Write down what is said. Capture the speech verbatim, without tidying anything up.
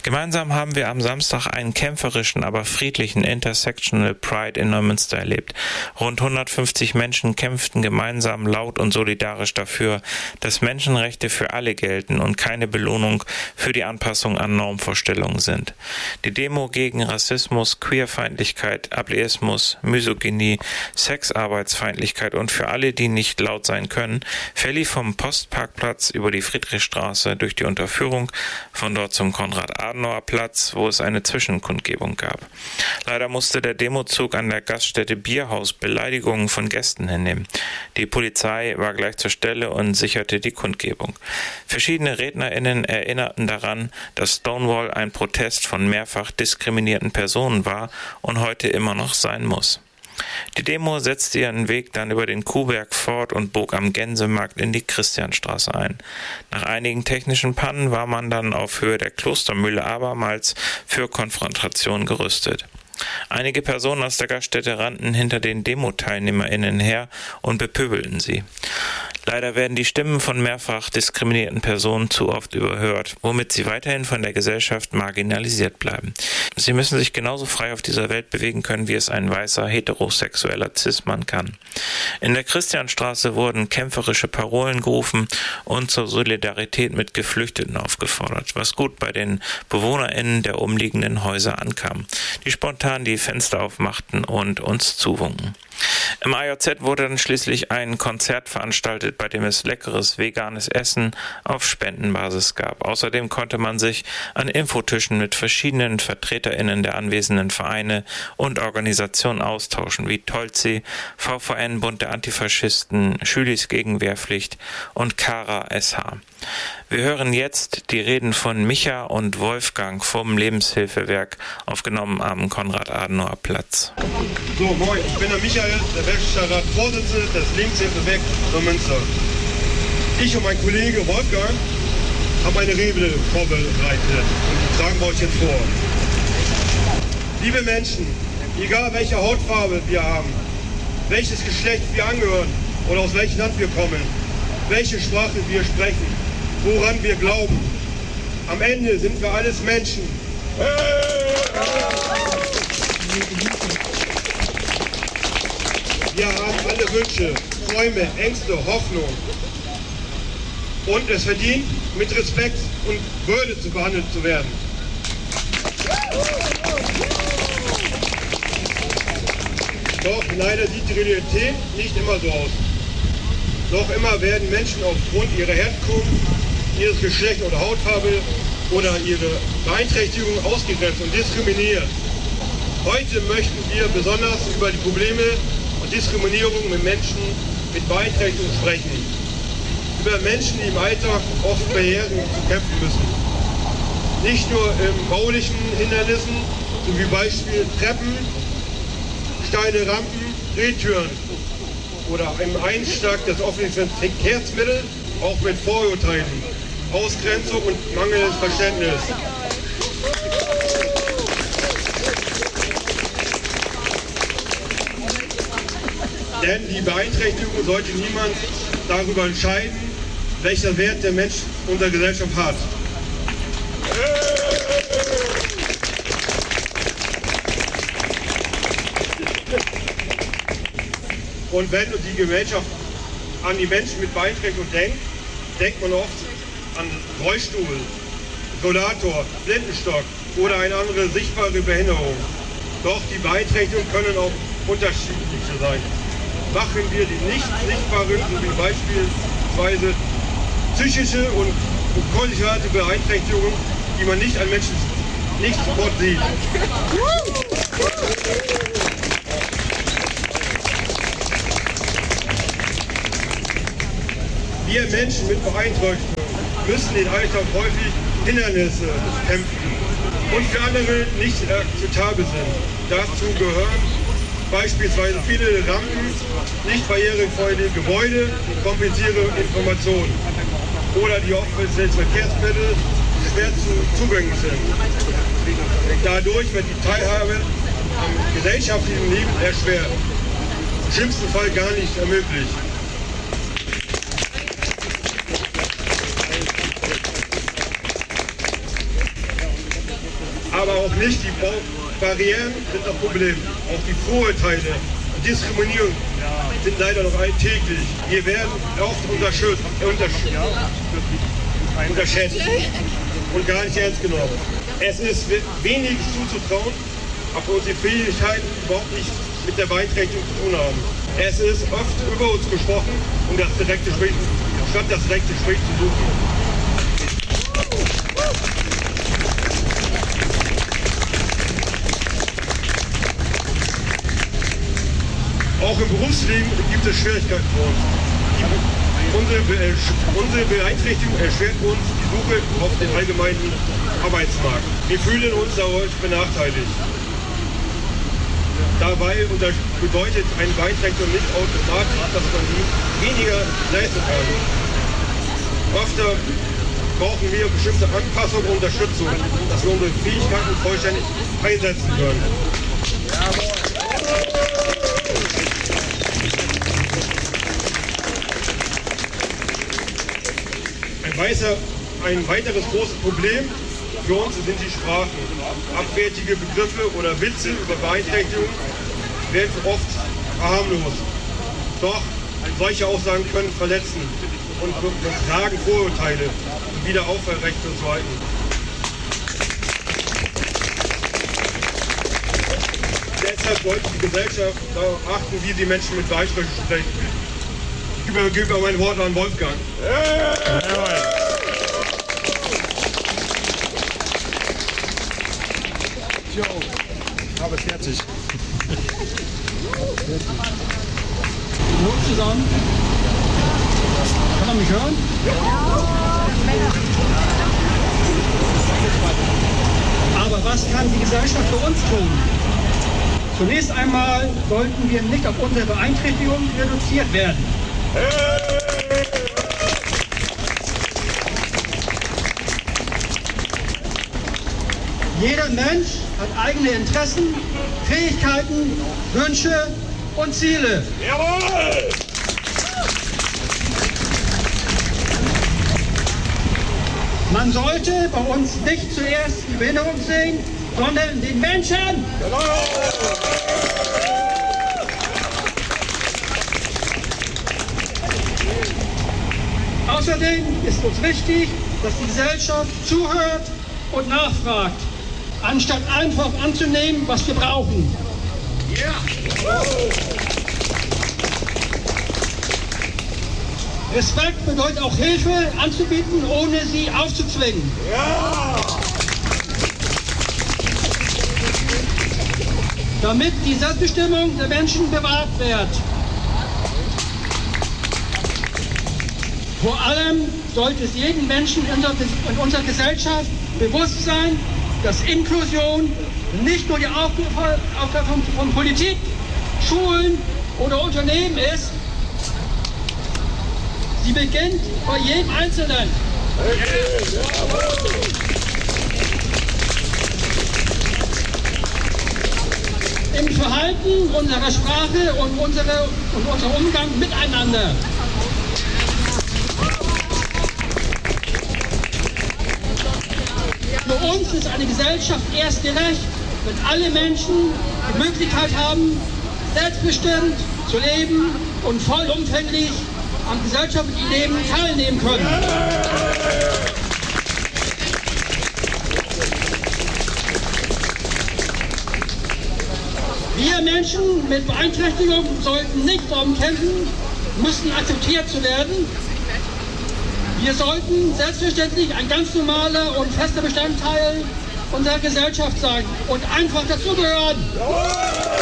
Gemeinsam haben wir am Samstag einen kämpferischen, aber friedlichen Intersectional Pride in Neumünster erlebt. Rund hundertfünfzig Menschen kämpften gemeinsam laut und solidarisch dafür, dass Menschenrechte für alle gelten und keine Belohnung für die Anpassung an Normvorstellungen sind. Die Demo gegen Rassismus, Queerfeindlichkeit, Ableismus, Misogynie, Sexarbeitsfeindlichkeit und für alle, die nicht laut sein können, verlief vom Postparkplatz über die Friedrichstraße durch die Unterführung, von dort zum Konrad-Adenauer-Platz, wo es eine Zwischenkundgebung gab. Leider musste der Demozug an der Gaststätte Bierhaus Beleidigungen von Gästen hinnehmen. Die Polizei war gleich zur Stelle und sicherte die Kundgebung. Verschiedene RednerInnen erinnerten daran, dass Stonewall ein Protest von mehrfach diskriminierten Personen war und heute immer noch sein muss. Die Demo setzte ihren Weg dann über den Kuhberg fort und bog am Gänsemarkt in die Christianstraße ein. Nach einigen technischen Pannen war man dann auf Höhe der Klostermühle abermals für Konfrontation gerüstet. Einige Personen aus der Gaststätte rannten hinter den Demo-TeilnehmerInnen her und bepöbelten sie. Leider werden die Stimmen von mehrfach diskriminierten Personen zu oft überhört, womit sie weiterhin von der Gesellschaft marginalisiert bleiben. Sie müssen sich genauso frei auf dieser Welt bewegen können, wie es ein weißer, heterosexueller Cis-Mann kann. In der Christianstraße wurden kämpferische Parolen gerufen und zur Solidarität mit Geflüchteten aufgefordert, was gut bei den BewohnerInnen der umliegenden Häuser ankam, die spontan die Fenster aufmachten und uns zuwunken. Im A J Z wurde dann schließlich ein Konzert veranstaltet, bei dem es leckeres veganes Essen auf Spendenbasis gab. Außerdem konnte man sich an Infotischen mit verschiedenen VertreterInnen der anwesenden Vereine und Organisationen austauschen, wie Tolzi, V V N, Bund der Antifaschisten, Schülis gegen Wehrpflicht und Kara S H. Wir hören jetzt die Reden von Micha und Wolfgang vom Lebenshilfewerk, aufgenommen am Konrad-Adenauer-Platz. So, moin, ich bin der Michael, der Werkstattvorsitzende des Lebenshilfewerks Neumünster. Ich und mein Kollege Wolfgang haben eine Rede vorbereitet und die tragen wir euch jetzt vor. Liebe Menschen, egal welche Hautfarbe wir haben, welches Geschlecht wir angehören oder aus welchem Land wir kommen, welche Sprache wir sprechen, woran wir glauben. Am Ende sind wir alles Menschen. Wir haben alle Wünsche, Träume, Ängste, Hoffnung. Und es verdient, mit Respekt und Würde zu behandelt zu werden. Doch leider sieht die Realität nicht immer so aus. Noch immer werden Menschen aufgrund ihrer Herkunft, ihres Geschlechts oder Hautfarbe oder ihrer Beeinträchtigung ausgegrenzt und diskriminiert. Heute möchten wir besonders über die Probleme und Diskriminierung mit Menschen mit Beeinträchtigung sprechen. Über Menschen, die im Alltag oft beherrschen und zu kämpfen müssen. Nicht nur in baulichen Hindernissen, so wie Beispiel Treppen, steile Rampen, Drehtüren oder im Einstieg des öffentlichen Verkehrsmittels, auch mit Vorurteilen, Ausgrenzung und mangelndes Verständnis. Denn die Beeinträchtigung sollte niemand darüber entscheiden, welcher Wert der Mensch unserer Gesellschaft hat. Und wenn die Gesellschaft an die Menschen mit Beeinträchtigung denkt, denkt man oft an Rollstuhl, Rollator, Blindenstock oder eine andere sichtbare Behinderung. Doch die Beeinträchtigungen können auch unterschiedliche sein. Machen wir die nicht sichtbaren, wie beispielsweise psychische und kognitive Beeinträchtigungen, die man nicht an Menschen nicht sofort sieht. Wir Menschen mit Beeinträchtigungen müssen den Alltag häufig Hindernisse kämpfen und für andere nicht akzeptabel sind. Dazu gehören beispielsweise viele Rampen, nicht barrierefreie Gebäude, komplizierte Informationen oder die öffentlichen Verkehrsmittel schwer zu zugänglich sind. Dadurch wird die Teilhabe am gesellschaftlichen Leben erschwert, im schlimmsten Fall gar nicht ermöglicht. auch nicht. Die Barrieren sind ein Problem. Auch die Vorurteile und Diskriminierung sind leider noch alltäglich. Wir werden oft unterschätzt, untersch unterschätzt und gar nicht ernst genommen. Es ist wenig zuzutrauen, aber unsere Fähigkeiten überhaupt nicht mit der Beeinträchtigung zu tun haben. Es ist oft über uns gesprochen, um das direkte Gespräch, statt das direkte Gespräch zu suchen. Auch im Berufsleben gibt es Schwierigkeiten für uns. Die, unsere, Be unsere Beeinträchtigung erschwert uns die Suche auf den allgemeinen Arbeitsmarkt. Wir fühlen uns dadurch benachteiligt. Dabei bedeutet eine Beeinträchtigung nicht automatisch, dass man weniger leisten kann. Oft brauchen wir bestimmte Anpassungen und Unterstützung, dass wir unsere Fähigkeiten vollständig einsetzen können. Ein, weißer, ein weiteres großes Problem für uns sind die Sprachen. Abwertige Begriffe oder Witze über Beeinträchtigung werden oft verharmlost. Doch solche Aussagen können verletzen und tragen Vorurteile, um wieder aufrecht zu halten. Deshalb sollte die Gesellschaft darauf achten, wie sie Menschen mit Beeinträchtigungen sprechen. Ich übergebe mein Wort an Wolfgang. Jo, ich habe fertig. Hallo zusammen. Kann man mich hören? Ja. Aber was kann die Gesellschaft für uns tun? Zunächst einmal sollten wir nicht auf unsere Beeinträchtigung reduziert werden. Jeder Mensch hat eigene Interessen, Fähigkeiten, Wünsche und Ziele. Jawohl! Man sollte bei uns nicht zuerst die Behinderung sehen, sondern den Menschen. Genau. Außerdem ist uns wichtig, dass die Gesellschaft zuhört und nachfragt, anstatt einfach anzunehmen, was wir brauchen. Ja. Respekt bedeutet auch Hilfe anzubieten, ohne sie aufzuzwingen. Ja. Damit die Selbstbestimmung der Menschen bewahrt wird. Vor allem sollte es jedem Menschen in unserer Gesellschaft bewusst sein, dass Inklusion nicht nur die Aufgabe von, von Politik, Schulen oder Unternehmen ist. Sie beginnt bei jedem Einzelnen. Im Verhalten unserer Sprache und, unsere, und unser Umgang miteinander. Für uns ist eine Gesellschaft erst gerecht, wenn alle Menschen die Möglichkeit haben, selbstbestimmt zu leben und vollumfänglich am gesellschaftlichen Leben teilnehmen können. Wir Menschen mit Beeinträchtigung sollten nicht darum kämpfen, müssen akzeptiert zu werden. Wir sollten selbstverständlich ein ganz normaler und fester Bestandteil unserer Gesellschaft sein und einfach dazugehören.